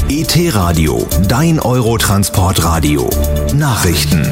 ET-Radio, dein Eurotransportradio. Nachrichten.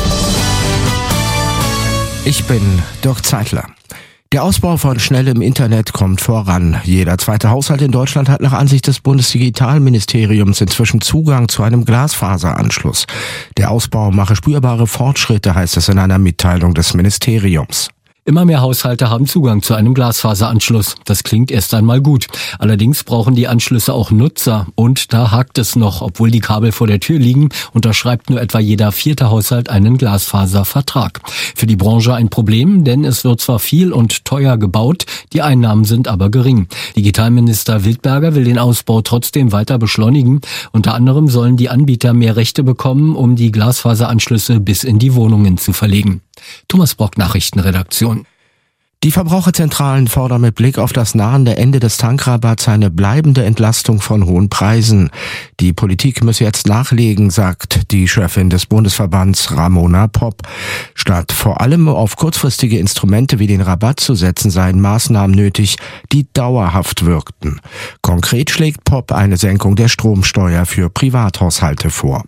Ich bin Dirk Zeitler. Der Ausbau von schnellem Internet kommt voran. Jeder zweite Haushalt in Deutschland hat nach Ansicht des Bundesdigitalministeriums inzwischen Zugang zu einem Glasfaseranschluss. Der Ausbau mache spürbare Fortschritte, heißt es in einer Mitteilung des Ministeriums. Immer mehr Haushalte haben Zugang zu einem Glasfaseranschluss. Das klingt erst einmal gut. Allerdings brauchen die Anschlüsse auch Nutzer. Und da hakt es noch. Obwohl die Kabel vor der Tür liegen, unterschreibt nur etwa jeder 4. Haushalt einen Glasfaservertrag. Für die Branche ein Problem, denn es wird zwar viel und teuer gebaut, die Einnahmen sind aber gering. Digitalminister Wildberger will den Ausbau trotzdem weiter beschleunigen. Unter anderem sollen die Anbieter mehr Rechte bekommen, um die Glasfaseranschlüsse bis in die Wohnungen zu verlegen. Thomas Brock, Nachrichtenredaktion. Die Verbraucherzentralen fordern mit Blick auf das nahende Ende des Tankrabatts eine bleibende Entlastung von hohen Preisen. Die Politik müsse jetzt nachlegen, sagt die Chefin des Bundesverbands Ramona Popp. Statt vor allem auf kurzfristige Instrumente wie den Rabatt zu setzen, seien Maßnahmen nötig, die dauerhaft wirkten. Konkret schlägt Popp eine Senkung der Stromsteuer für Privathaushalte vor.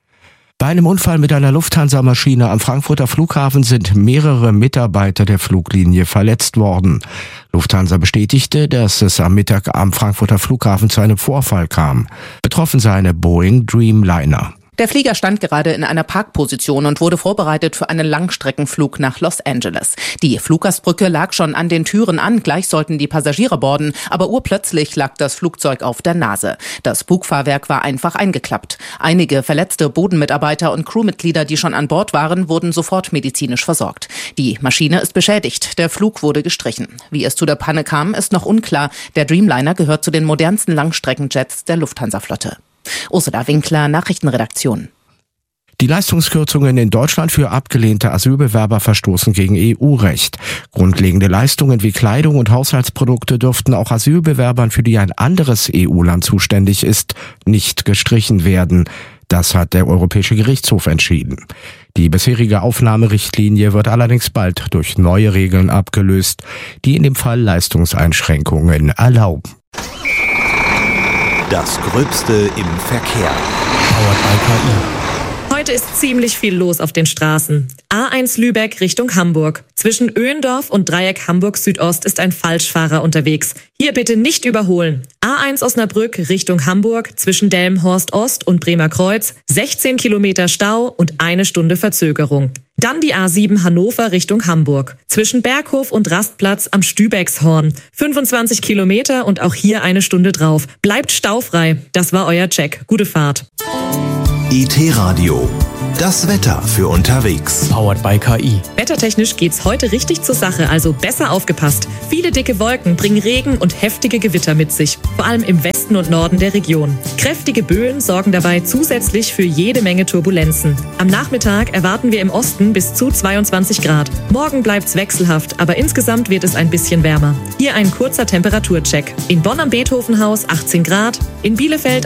Bei einem Unfall mit einer Lufthansa-Maschine am Frankfurter Flughafen sind mehrere Mitarbeiter der Fluglinie verletzt worden. Lufthansa bestätigte, dass es am Mittag am Frankfurter Flughafen zu einem Vorfall kam. Betroffen sei eine Boeing Dreamliner. Der Flieger stand gerade in einer Parkposition und wurde vorbereitet für einen Langstreckenflug nach Los Angeles. Die Fluggastbrücke lag schon an den Türen an, gleich sollten die Passagiere boarden, aber urplötzlich lag das Flugzeug auf der Nase. Das Bugfahrwerk war einfach eingeklappt. Einige verletzte Bodenmitarbeiter und Crewmitglieder, die schon an Bord waren, wurden sofort medizinisch versorgt. Die Maschine ist beschädigt, der Flug wurde gestrichen. Wie es zu der Panne kam, ist noch unklar. Der Dreamliner gehört zu den modernsten Langstreckenjets der Lufthansa-Flotte. Ursula Winkler, Nachrichtenredaktion. Die Leistungskürzungen in Deutschland für abgelehnte Asylbewerber verstoßen gegen EU-Recht. Grundlegende Leistungen wie Kleidung und Haushaltsprodukte dürften auch Asylbewerbern, für die ein anderes EU-Land zuständig ist, nicht gestrichen werden. Das hat der Europäische Gerichtshof entschieden. Die bisherige Aufnahmerichtlinie wird allerdings bald durch neue Regeln abgelöst, die in dem Fall Leistungseinschränkungen erlauben. Das Gröbste im Verkehr. Powered by KI. Heute ist ziemlich viel los auf den Straßen. A1 Lübeck Richtung Hamburg. Zwischen Öhendorf und Dreieck Hamburg Südost ist ein Falschfahrer unterwegs. Hier bitte nicht überholen. A1 Osnabrück Richtung Hamburg zwischen Delmenhorst Ost und Bremer Kreuz. 16 Kilometer Stau und 1 Stunde Verzögerung. Dann die A7 Hannover Richtung Hamburg. Zwischen Berghof und Rastplatz am Stübeckshorn. 25 Kilometer und auch hier 1 Stunde drauf. Bleibt staufrei. Das war euer Check. Gute Fahrt. ET-Radio. Das Wetter für unterwegs. Powered by KI. Wettertechnisch geht's heute richtig zur Sache, also besser aufgepasst. Viele dicke Wolken bringen Regen und heftige Gewitter mit sich, vor allem im Westen und Norden der Region. Kräftige Böen sorgen dabei zusätzlich für jede Menge Turbulenzen. Am Nachmittag erwarten wir im Osten bis zu 22 Grad. Morgen bleibt's wechselhaft, aber insgesamt wird es ein bisschen wärmer. Hier ein kurzer Temperaturcheck. In Bonn am Beethovenhaus 18 Grad, in Bielefeld